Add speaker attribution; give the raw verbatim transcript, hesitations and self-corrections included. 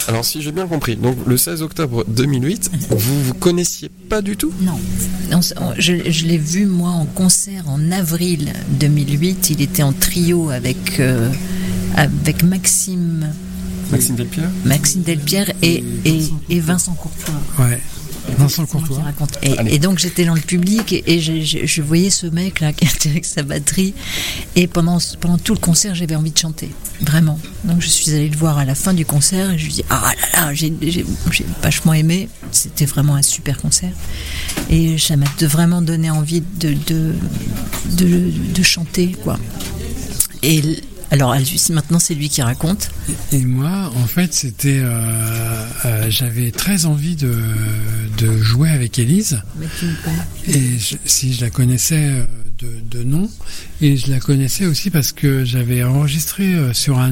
Speaker 1: Alors si j'ai bien compris, donc le seize octobre deux mille huit, vous vous connaissiez pas du tout ?
Speaker 2: Non, on, on, je, je l'ai vu moi en concert en avril deux mille huit. Il était en trio avec euh, avec Maxime
Speaker 1: Maxime Delpierre
Speaker 2: Maxime Delpierre et, et, et Vincent Courtois.
Speaker 3: Ouais. Vincent Courtois.
Speaker 2: Et, et donc j'étais dans le public et, et je, je, je voyais ce mec là qui était avec sa batterie et pendant, pendant tout le concert j'avais envie de chanter, vraiment. Donc je suis allée le voir à la fin du concert et je lui dis ah là là j'ai, j'ai, j'ai vachement aimé, c'était vraiment un super concert et ça m'a vraiment donné envie de, de, de, de chanter quoi. Et alors maintenant c'est lui qui raconte.
Speaker 3: Et moi en fait c'était euh, euh, j'avais très envie de, de jouer avec Élise.
Speaker 2: Mais tu me connais.
Speaker 3: Et je, si je la connaissais de, de nom, et je la connaissais aussi parce que j'avais enregistré sur un